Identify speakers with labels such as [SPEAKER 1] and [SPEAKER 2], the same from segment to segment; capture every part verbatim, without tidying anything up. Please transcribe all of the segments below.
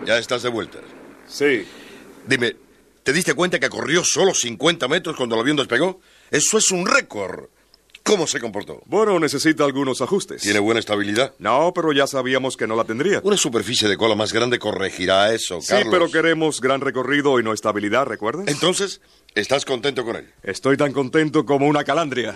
[SPEAKER 1] Ya estás de vuelta.
[SPEAKER 2] Sí.
[SPEAKER 1] Dime, ¿te diste cuenta que corrió solo cincuenta metros cuando el avión despegó? Eso es un récord. ¿Cómo se comportó?
[SPEAKER 2] Bueno, necesita algunos ajustes.
[SPEAKER 1] ¿Tiene buena estabilidad?
[SPEAKER 2] No, pero ya sabíamos que no la tendría.
[SPEAKER 1] Una superficie de cola más grande corregirá eso,
[SPEAKER 2] Sí,
[SPEAKER 1] Carlos.
[SPEAKER 2] pero queremos gran recorrido y no estabilidad, ¿recuerdas?
[SPEAKER 1] Entonces, ¿estás contento con él?
[SPEAKER 2] Estoy tan contento como una calandria.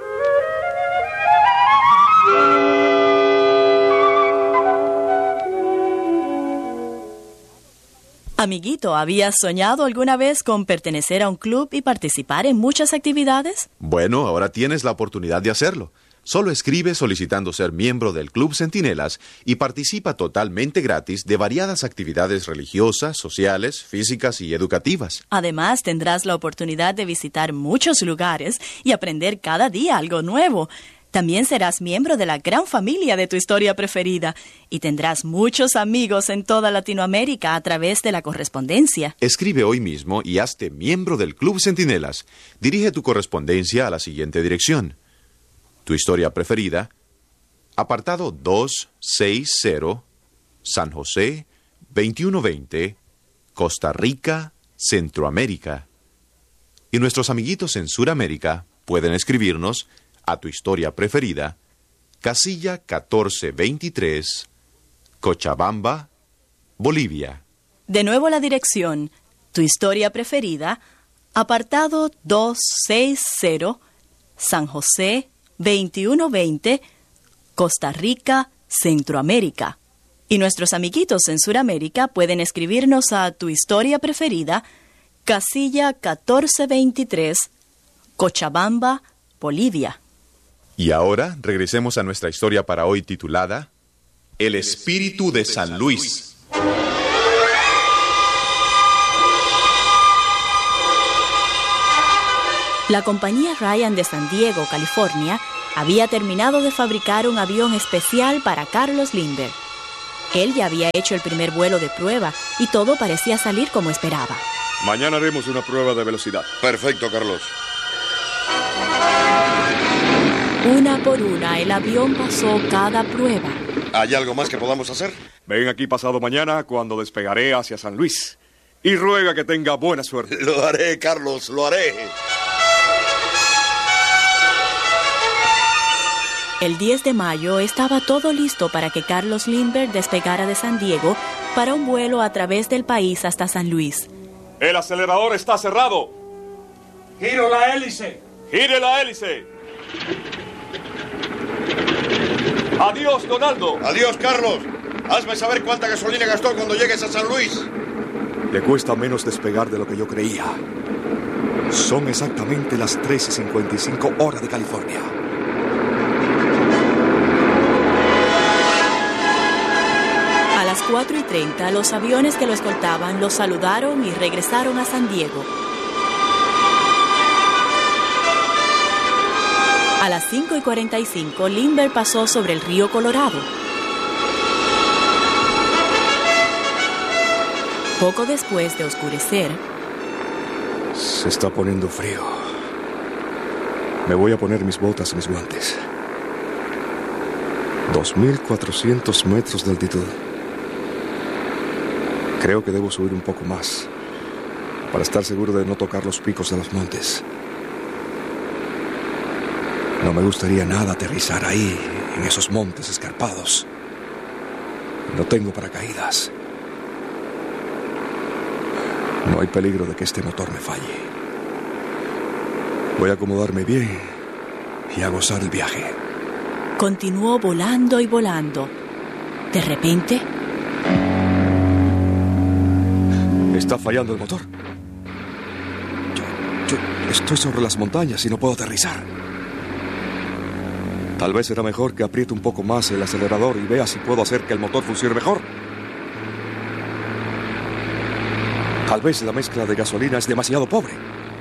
[SPEAKER 3] Amiguito, ¿habías soñado alguna vez con pertenecer a un club y participar en muchas actividades?
[SPEAKER 4] Bueno, ahora tienes la oportunidad de hacerlo. Solo escribe solicitando ser miembro del Club Centinelas y participa totalmente gratis de variadas actividades religiosas, sociales, físicas y educativas.
[SPEAKER 3] Además, tendrás la oportunidad de visitar muchos lugares y aprender cada día algo nuevo. También serás miembro de la gran familia de tu historia preferida y tendrás muchos amigos en toda Latinoamérica a través de la correspondencia.
[SPEAKER 4] Escribe hoy mismo y hazte miembro del Club Centinelas. Dirige tu correspondencia a la siguiente dirección. Tu historia preferida, apartado doscientos sesenta, San José, veintiuno veinte, Costa Rica, Centroamérica. Y nuestros amiguitos en Suramérica pueden escribirnos a tu historia preferida, casilla catorce veintitrés, Cochabamba, Bolivia.
[SPEAKER 3] De nuevo la dirección, tu historia preferida, apartado doscientos sesenta, San José, veintiuno veinte, Costa Rica, Centroamérica. Y nuestros amiguitos en Suramérica pueden escribirnos a tu historia preferida, casilla catorce veintitrés, Cochabamba, Bolivia.
[SPEAKER 4] Y ahora regresemos a nuestra historia para hoy titulada El Espíritu de San Luis.
[SPEAKER 3] La compañía Ryan de San Diego, California, había terminado de fabricar un avión especial para Carlos Lindbergh. Él ya había hecho el primer vuelo de prueba y todo parecía salir como esperaba.
[SPEAKER 2] Mañana haremos una prueba de velocidad.
[SPEAKER 1] Perfecto, Carlos.
[SPEAKER 3] Una por una, el avión pasó cada prueba.
[SPEAKER 1] ¿Hay algo más que podamos hacer?
[SPEAKER 2] Ven aquí pasado mañana cuando despegaré hacia San Luis. Y ruega que tenga buena suerte.
[SPEAKER 1] Lo haré, Carlos, lo haré.
[SPEAKER 3] El diez de mayo estaba todo listo para que Carlos Lindbergh despegara de San Diego para un vuelo a través del país hasta San Luis.
[SPEAKER 2] El acelerador está cerrado.
[SPEAKER 5] ¡Giro la hélice!
[SPEAKER 2] ¡Gire la hélice! ¡Adiós, Donaldo!
[SPEAKER 1] Adiós, Carlos. Hazme saber cuánta gasolina gastó cuando llegues a San Luis.
[SPEAKER 2] Le cuesta menos despegar de lo que yo creía. Son exactamente las tres y cincuenta y cinco horas de California.
[SPEAKER 3] A las cuatro y treinta, los aviones que lo escoltaban lo saludaron y regresaron a San Diego. A las cinco y cuarenta y cinco, Lindbergh pasó sobre el río Colorado. Poco después de oscurecer,
[SPEAKER 2] Se está poniendo frío. Me voy a poner mis botas y mis guantes. dos mil cuatrocientos metros de altitud. Creo que debo subir un poco más para estar seguro de no tocar los picos de los montes. No me gustaría nada aterrizar ahí, en esos montes escarpados. No tengo paracaídas. No hay peligro de que este motor me falle. Voy a acomodarme bien y a gozar el viaje.
[SPEAKER 3] continuó volando y volando. De repente,
[SPEAKER 2] Está fallando el motor. Yo, yo estoy sobre las montañas y no puedo aterrizar. Tal vez será mejor que apriete un poco más el acelerador y vea si puedo hacer que el motor funcione mejor. Tal vez la mezcla de gasolina es demasiado pobre.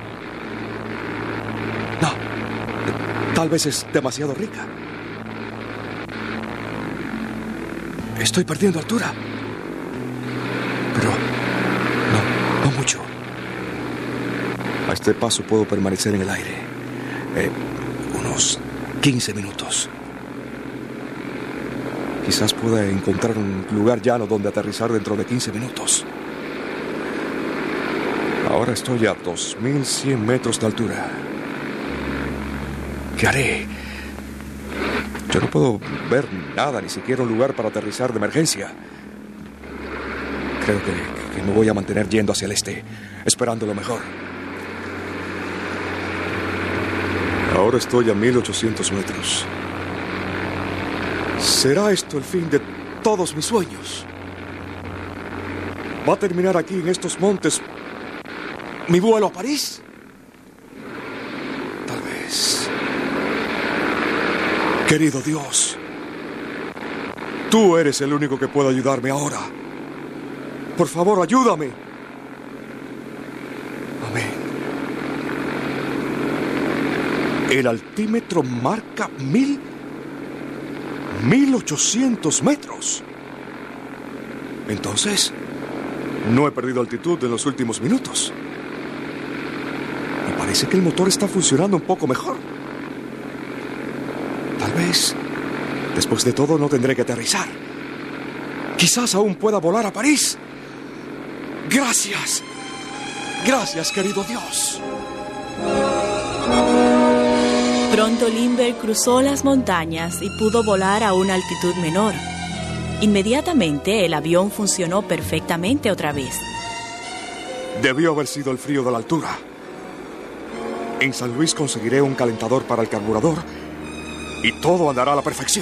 [SPEAKER 2] No, tal vez es demasiado rica. Estoy perdiendo altura. Pero no, no mucho. A este paso puedo permanecer en el aire eh, unos quince minutos. Quizás pueda encontrar un lugar llano donde aterrizar dentro de quince minutos. Ahora estoy a dos mil cien metros de altura. ¿Qué haré? Yo no puedo ver nada, ni siquiera un lugar para aterrizar de emergencia. Creo que, que me voy a mantener yendo hacia el este, esperando lo mejor. Ahora estoy a mil ochocientos metros. ¿Será esto el fin de todos mis sueños? ¿Va a terminar aquí en estos montes mi vuelo a París? Tal vez. Querido Dios, tú eres el único que puede ayudarme ahora. Por favor, ayúdame. Amén. El altímetro marca mil... mil ochocientos metros. Entonces, no he perdido altitud en los últimos minutos. Me parece que el motor está funcionando un poco mejor. Tal vez, después de todo, no tendré que aterrizar. Quizás aún pueda volar a París. Gracias. Gracias, querido Dios.
[SPEAKER 3] Pronto Lindbergh cruzó las montañas y pudo volar a una altitud menor. Inmediatamente el avión funcionó perfectamente otra vez.
[SPEAKER 2] Debió haber sido el frío de la altura. En San Luis conseguiré un calentador para el carburador y todo andará a la perfección.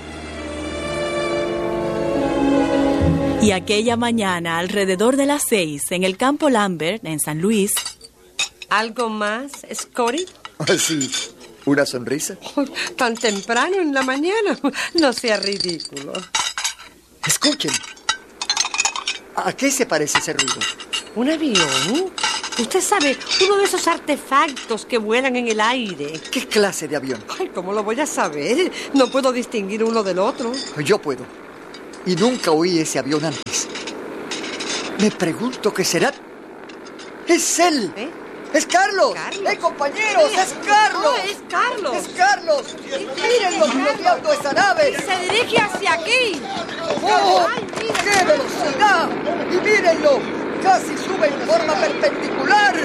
[SPEAKER 3] Y aquella mañana, alrededor de las seis, en el campo Lambert, en San Luis...
[SPEAKER 6] ¿Algo más, Scotty?
[SPEAKER 7] Ah, sí. ¿Una sonrisa?
[SPEAKER 6] Oh, tan temprano en la mañana. No sea ridículo.
[SPEAKER 7] Escuchen. ¿A qué se parece ese ruido?
[SPEAKER 6] ¿Un avión? Usted sabe, uno de esos artefactos que vuelan en el aire.
[SPEAKER 7] ¿Qué clase de avión?
[SPEAKER 6] Ay, ¿cómo lo voy a saber? No puedo distinguir uno del otro.
[SPEAKER 7] Yo puedo. Y nunca oí ese avión antes. Me pregunto qué será. ¡Es él!
[SPEAKER 6] ¿Eh?
[SPEAKER 7] ¡Es Carlos!
[SPEAKER 6] ¿Carlos?
[SPEAKER 7] ¡Eh, compañeros! ¡Es Carlos!
[SPEAKER 6] Oh, es Carlos.
[SPEAKER 7] ¡Es Carlos! ¡Mírenlo piloteando esa nave!
[SPEAKER 6] Se dirige hacia aquí.
[SPEAKER 7] ¡Oh!
[SPEAKER 6] Ay, mira.
[SPEAKER 7] ¡Qué velocidad! ¡Y mírenlo! ¡Casi sube en forma perpendicular!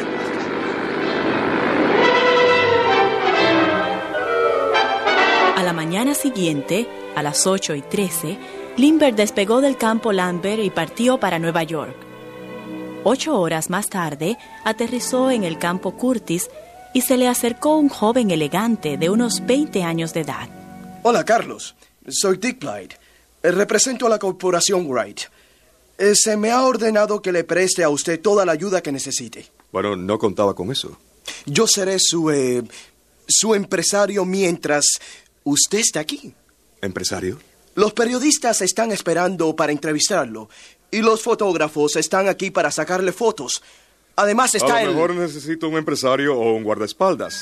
[SPEAKER 3] A la mañana siguiente, a las ocho y trece, Lindbergh despegó del campo Lambert y partió para Nueva York. Ocho horas más tarde, aterrizó en el campo Curtis y se le acercó un joven elegante de unos veinte años de edad.
[SPEAKER 8] Hola, Carlos. Soy Dick Blythe. Represento a la corporación Wright. Eh, Se me ha ordenado que le preste a usted toda la ayuda que necesite.
[SPEAKER 2] Bueno, no contaba con eso.
[SPEAKER 8] Yo seré su, eh, su empresario mientras usted esté aquí.
[SPEAKER 2] ¿Empresario?
[SPEAKER 8] Los periodistas están esperando para entrevistarlo y los fotógrafos están aquí para sacarle fotos. Además está
[SPEAKER 2] A lo
[SPEAKER 8] el...
[SPEAKER 2] mejor necesito un empresario o un guardaespaldas.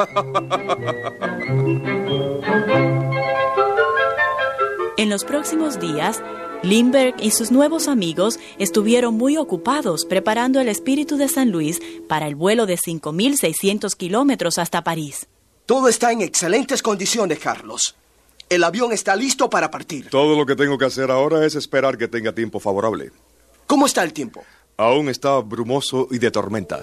[SPEAKER 3] En los próximos días, Lindbergh y sus nuevos amigos estuvieron muy ocupados preparando el Espíritu de San Luis para el vuelo de cinco mil seiscientos kilómetros hasta París.
[SPEAKER 8] Todo está en excelentes condiciones, Carlos. El avión está listo para partir.
[SPEAKER 2] Todo lo que tengo que hacer ahora es esperar que tenga tiempo favorable.
[SPEAKER 8] ¿Cómo está el tiempo?
[SPEAKER 2] Aún está brumoso y de tormenta.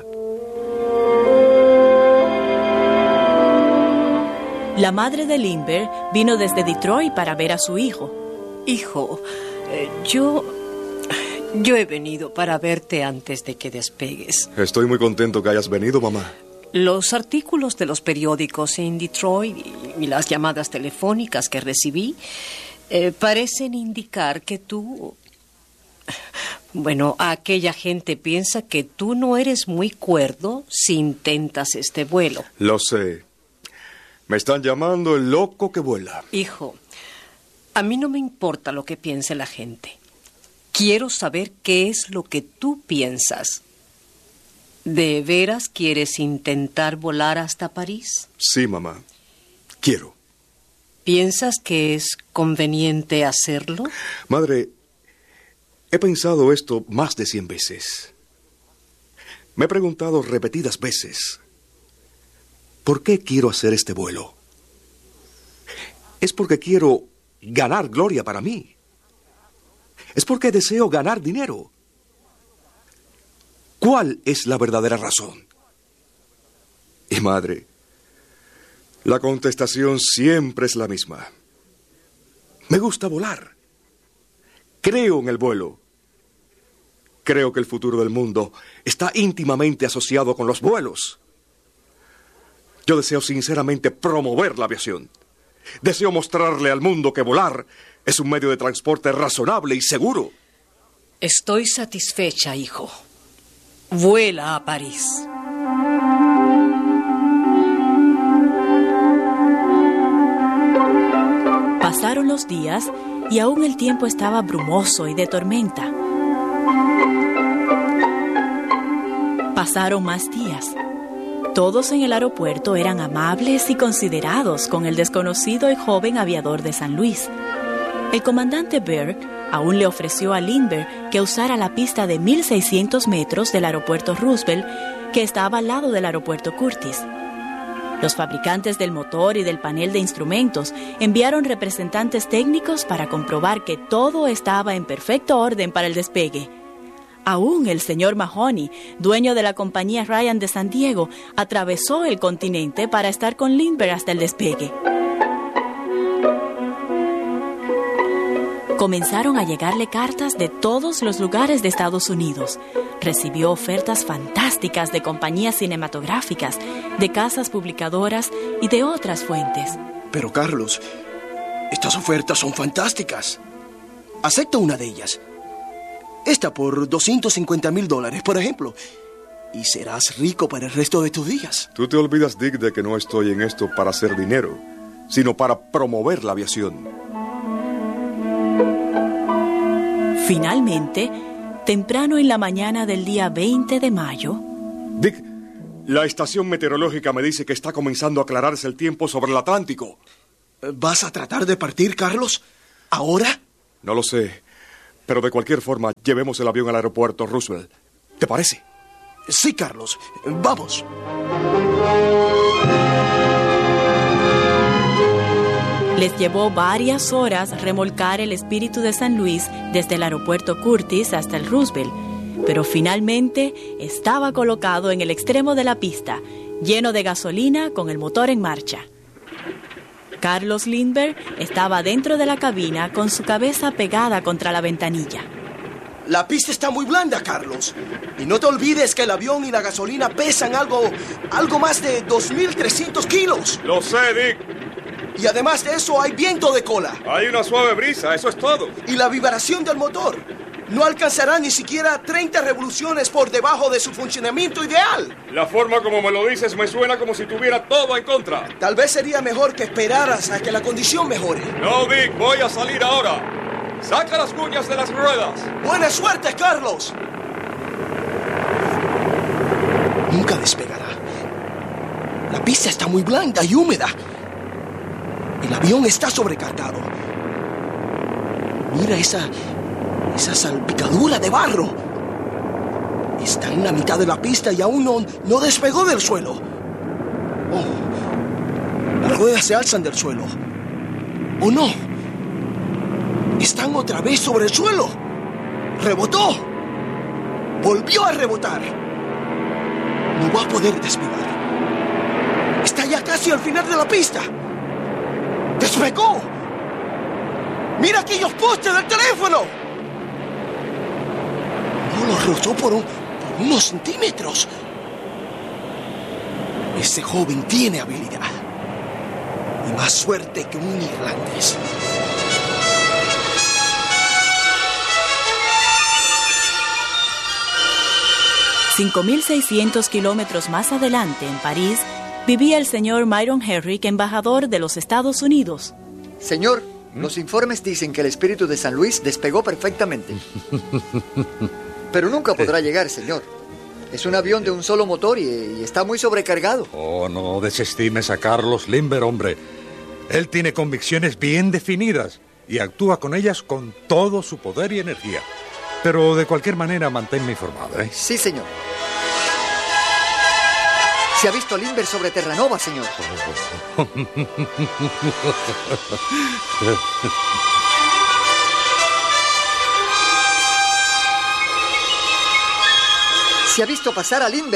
[SPEAKER 3] La madre de Lindbergh vino desde Detroit para ver a su hijo.
[SPEAKER 6] Hijo, eh, yo... Yo he venido para verte antes de que despegues.
[SPEAKER 2] Estoy muy contento que hayas venido, mamá.
[SPEAKER 6] Los artículos de los periódicos en Detroit y, y las llamadas telefónicas que recibí eh, parecen indicar que tú... Bueno, aquella gente piensa que tú no eres muy cuerdo si intentas este vuelo.
[SPEAKER 2] Lo sé. Me están llamando el loco que vuela.
[SPEAKER 6] Hijo, a mí no me importa lo que piense la gente. Quiero saber qué es lo que tú piensas. ¿De veras quieres intentar volar hasta París?
[SPEAKER 2] Sí, mamá. Quiero.
[SPEAKER 6] ¿Piensas que es conveniente hacerlo?
[SPEAKER 2] Madre, he pensado esto más de cien veces. Me he preguntado repetidas veces, ¿por qué quiero hacer este vuelo? ¿Es porque quiero ganar gloria para mí. Es porque deseo ganar dinero. ¿Cuál es la verdadera razón? Y madre, la contestación siempre es la misma. Me gusta volar. Creo en el vuelo. Creo que el futuro del mundo está íntimamente asociado con los vuelos. Yo deseo sinceramente promover la aviación. Deseo mostrarle al mundo que volar es un medio de transporte razonable y seguro.
[SPEAKER 6] Estoy satisfecha, hijo. Vuela a París.
[SPEAKER 3] Pasaron los días y aún el tiempo estaba brumoso y de tormenta. Pasaron más días. Todos en el aeropuerto eran amables y considerados con el desconocido y joven aviador de San Luis. El comandante Berg aún le ofreció a Lindbergh que usara la pista de mil seiscientos metros del aeropuerto Roosevelt, que estaba al lado del aeropuerto Curtis. Los fabricantes del motor y del panel de instrumentos enviaron representantes técnicos para comprobar que todo estaba en perfecto orden para el despegue. Aún el señor Mahoney, dueño de la compañía Ryan de San Diego, atravesó el continente para estar con Lindbergh hasta el despegue. Comenzaron a llegarle cartas de todos los lugares de Estados Unidos. Recibió ofertas fantásticas de compañías cinematográficas, de casas publicadoras y de otras fuentes.
[SPEAKER 8] Pero, Carlos, estas ofertas son fantásticas. Acepta una de ellas. Esta por doscientos cincuenta mil dólares, por ejemplo. Y serás rico para el resto de tus días.
[SPEAKER 2] Tú te olvidas, Dick, de que no estoy en esto para hacer dinero, sino para promover la aviación.
[SPEAKER 3] Finalmente, temprano en la mañana del día veinte de mayo...
[SPEAKER 2] Dick, la estación meteorológica me dice que está comenzando a aclararse el tiempo sobre el Atlántico.
[SPEAKER 8] ¿Vas a tratar de partir, Carlos? ¿Ahora?
[SPEAKER 2] No lo sé, pero de cualquier forma, llevemos el avión al aeropuerto Roosevelt. ¿Te parece?
[SPEAKER 8] Sí, Carlos. Vamos.
[SPEAKER 3] Les llevó varias horas remolcar el Espíritu de San Luis desde el aeropuerto Curtis hasta el Roosevelt, pero finalmente estaba colocado en el extremo de la pista, lleno de gasolina con el motor en marcha. Carlos Lindbergh estaba dentro de la cabina con su cabeza pegada contra la ventanilla.
[SPEAKER 8] La pista está muy blanda, Carlos. Y no te olvides que el avión y la gasolina pesan algo, algo más de dos mil trescientos kilos.
[SPEAKER 2] Lo sé, Dick.
[SPEAKER 8] Y además de eso hay viento de cola.
[SPEAKER 2] Hay una suave brisa, eso es todo.
[SPEAKER 8] Y la vibración del motor no alcanzará ni siquiera treinta revoluciones por debajo de su funcionamiento ideal.
[SPEAKER 2] La forma como me lo dices me suena como si tuviera todo en contra.
[SPEAKER 8] Tal vez sería mejor que esperaras a que la condición mejore.
[SPEAKER 2] No, Dick, voy a salir ahora. Saca las cuñas de las ruedas.
[SPEAKER 8] ¡Buena suerte, Carlos! Nunca despegará. La pista está muy blanda y húmeda. El avión está sobrecargado. Mira esa, esa salpicadura de barro. Está en la mitad de la pista y aún no, no despegó del suelo. Oh, las ruedas se alzan del suelo. ¿O no? Están otra vez sobre el suelo. ¡Rebotó! Volvió a rebotar. No va a poder despegar. Está ya casi al final de la pista. ¡Despegó! ¡Mira aquellos postes del teléfono! No los rozó por, un, por unos centímetros. Ese joven tiene habilidad. Y más suerte que un irlandés.
[SPEAKER 3] cinco mil seiscientos kilómetros más adelante, en París, vivía el señor Myron Herrick, embajador de los Estados Unidos.
[SPEAKER 7] Señor, ¿Mm? los informes dicen que el Espíritu de San Luis despegó perfectamente. Pero nunca podrá llegar, señor. Es un avión de un solo motor y, y está muy sobrecargado.
[SPEAKER 9] Oh, no desestimes a Carlos Lindbergh, hombre. Él tiene convicciones bien definidas y actúa con ellas con todo su poder y energía. Pero de cualquier manera, manténme informado, ¿eh?
[SPEAKER 7] Sí, señor. Se ha visto Limber sobre Terranova, señor. Se ha visto pasar a Limber.